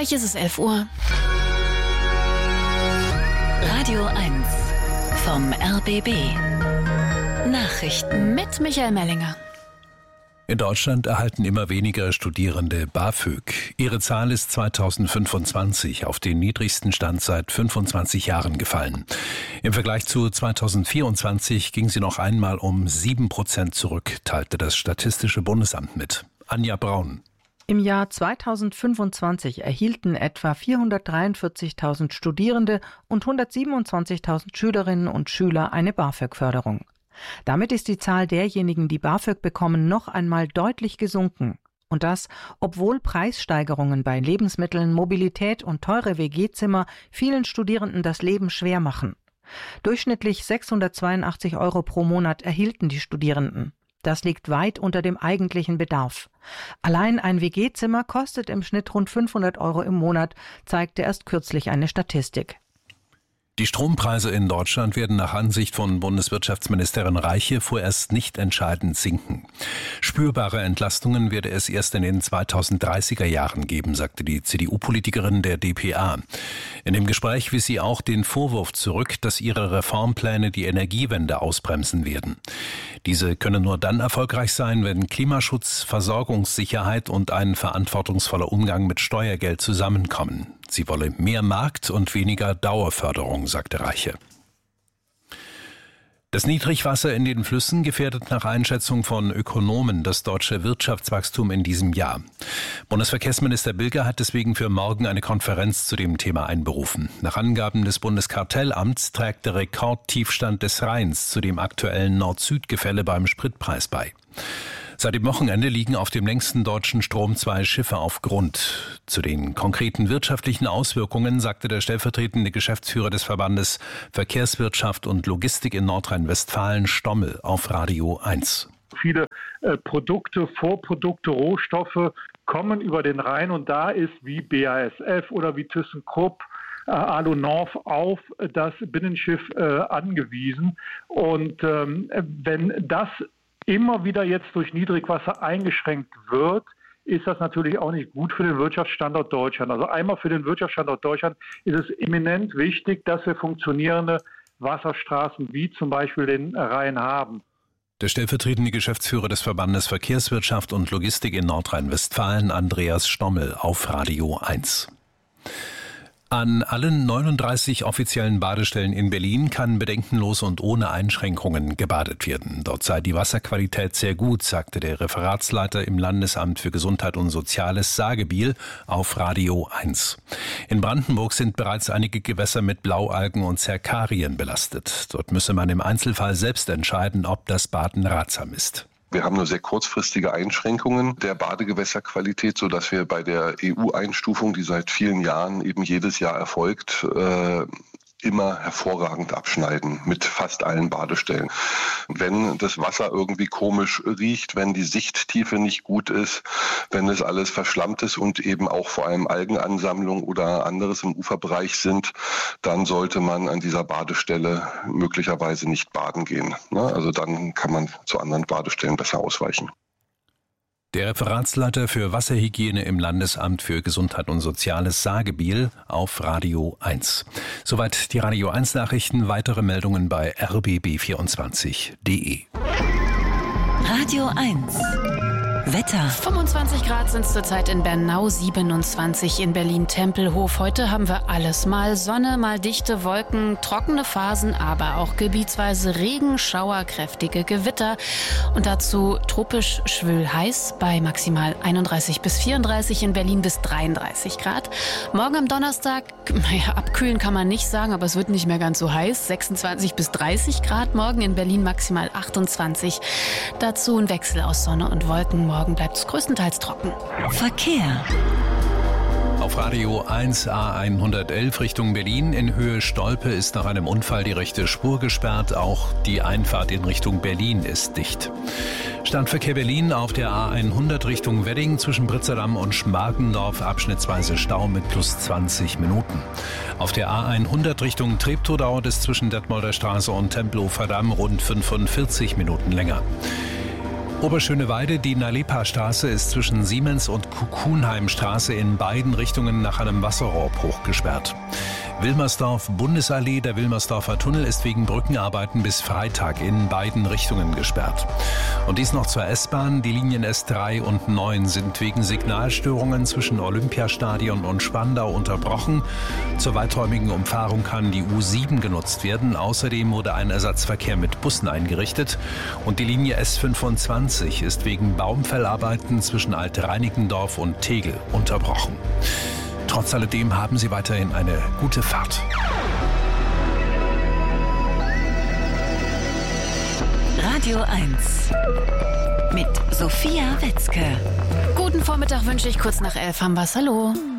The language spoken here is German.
Gleich ist es 11 Uhr. Radio 1 vom RBB. Nachrichten mit Michael Mellinger. In Deutschland erhalten immer weniger Studierende BAföG. Ihre Zahl ist 2025 auf den niedrigsten Stand seit 25 Jahren gefallen. Im Vergleich zu 2024 ging sie noch einmal um 7% zurück, teilte das Statistische Bundesamt mit. Anja Braun. Im Jahr 2025 erhielten etwa 443.000 Studierende und 127.000 Schülerinnen und Schüler eine BAföG-Förderung. Damit ist die Zahl derjenigen, die BAföG bekommen, noch einmal deutlich gesunken. Und das, obwohl Preissteigerungen bei Lebensmitteln, Mobilität und teure WG-Zimmer vielen Studierenden das Leben schwer machen. Durchschnittlich 682 € pro Monat erhielten die Studierenden. Das liegt weit unter dem eigentlichen Bedarf. Allein ein WG-Zimmer kostet im Schnitt rund 500 € im Monat, zeigte erst kürzlich eine Statistik. Die Strompreise in Deutschland werden nach Ansicht von Bundeswirtschaftsministerin Reiche vorerst nicht entscheidend sinken. Spürbare Entlastungen werde es erst in den 2030er Jahren geben, sagte die CDU-Politikerin der dpa. In dem Gespräch wies sie auch den Vorwurf zurück, dass ihre Reformpläne die Energiewende ausbremsen werden. Diese könne nur dann erfolgreich sein, wenn Klimaschutz, Versorgungssicherheit und ein verantwortungsvoller Umgang mit Steuergeld zusammenkommen. Sie wolle mehr Markt und weniger Dauerförderung, sagte Reiche. Das Niedrigwasser in den Flüssen gefährdet nach Einschätzung von Ökonomen das deutsche Wirtschaftswachstum in diesem Jahr. Bundesverkehrsminister Bilger hat deswegen für morgen eine Konferenz zu dem Thema einberufen. Nach Angaben des Bundeskartellamts trägt der Rekordtiefstand des Rheins zu dem aktuellen Nord-Süd-Gefälle beim Spritpreis bei. Seit dem Wochenende liegen auf dem längsten deutschen Strom 2 Schiffe auf Grund. Zu den konkreten wirtschaftlichen Auswirkungen sagte der stellvertretende Geschäftsführer des Verbandes Verkehrswirtschaft und Logistik in Nordrhein-Westfalen, Stommel, auf Radio 1. Viele Produkte, Vorprodukte, Rohstoffe kommen über den Rhein und da ist wie BASF oder wie ThyssenKrupp, Alunov auf das Binnenschiff angewiesen. Und wenn das immer wieder jetzt durch Niedrigwasser eingeschränkt wird, ist das natürlich auch nicht gut für den Wirtschaftsstandort Deutschland. Also einmal für den Wirtschaftsstandort Deutschland ist es eminent wichtig, dass wir funktionierende Wasserstraßen wie zum Beispiel den Rhein haben. Der stellvertretende Geschäftsführer des Verbandes Verkehrswirtschaft und Logistik in Nordrhein-Westfalen, Andreas Stommel, auf Radio 1. An allen 39 offiziellen Badestellen in Berlin kann bedenkenlos und ohne Einschränkungen gebadet werden. Dort sei die Wasserqualität sehr gut, sagte der Referatsleiter im Landesamt für Gesundheit und Soziales Sagebiel auf Radio 1. In Brandenburg sind bereits einige Gewässer mit Blaualgen und Zerkarien belastet. Dort müsse man im Einzelfall selbst entscheiden, ob das Baden ratsam ist. Wir haben nur sehr kurzfristige Einschränkungen der Badegewässerqualität, sodass wir bei der EU-Einstufung, die seit vielen Jahren eben jedes Jahr erfolgt, immer hervorragend abschneiden mit fast allen Badestellen. Wenn das Wasser irgendwie komisch riecht, wenn die Sichttiefe nicht gut ist, wenn es alles verschlammt ist und eben auch vor allem Algenansammlung oder anderes im Uferbereich sind, dann sollte man an dieser Badestelle möglicherweise nicht baden gehen. Also dann kann man zu anderen Badestellen besser ausweichen. Der Referatsleiter für Wasserhygiene im Landesamt für Gesundheit und Soziales Sagebiel auf Radio 1. Soweit die Radio 1 Nachrichten. Weitere Meldungen bei rbb24.de. Radio 1. Wetter. 25 Grad sind es zurzeit in Bernau, 27 in Berlin-Tempelhof. Heute haben wir alles. Mal Sonne, mal dichte Wolken, trockene Phasen, aber auch gebietsweise Regen, Schauer, kräftige Gewitter. Und dazu tropisch schwül heiß bei maximal 31 bis 34, in Berlin bis 33 Grad. Morgen am Donnerstag, abkühlen kann man nicht sagen, aber es wird nicht mehr ganz so heiß. 26 bis 30 Grad, morgen in Berlin maximal 28. Dazu ein Wechsel aus Sonne und Wolken. Morgen bleibt es größtenteils trocken. Verkehr. Auf Radio 1 A111 Richtung Berlin in Höhe Stolpe ist nach einem Unfall die rechte Spur gesperrt. Auch die Einfahrt in Richtung Berlin ist dicht. Stadtverkehr Berlin auf der A100 Richtung Wedding zwischen Britzerdamm und Schmargendorf abschnittsweise Stau mit plus 20 Minuten. Auf der A100 Richtung Treptow dauert es zwischen Detmolder Straße und Tempelhofer Damm rund 45 Minuten länger. Oberschöneweide, die Nalepa-Straße ist zwischen Siemens- und Kuckuhnheimstraße in beiden Richtungen nach einem Wasserrohrbruch gesperrt. Wilmersdorf Bundesallee, der Wilmersdorfer Tunnel ist wegen Brückenarbeiten bis Freitag in beiden Richtungen gesperrt. Und dies noch zur S-Bahn. Die Linien S3 und 9 sind wegen Signalstörungen zwischen Olympiastadion und Spandau unterbrochen. Zur weiträumigen Umfahrung kann die U7 genutzt werden. Außerdem wurde ein Ersatzverkehr mit Bussen eingerichtet. Und die Linie S25 ist wegen Baumfellarbeiten zwischen Alt-Reinickendorf und Tegel unterbrochen. Trotz alledem haben Sie weiterhin eine gute Fahrt. Radio 1 mit Sophia Wetzke. Guten Vormittag wünsche ich, kurz nach 11 haben wir's. Hallo.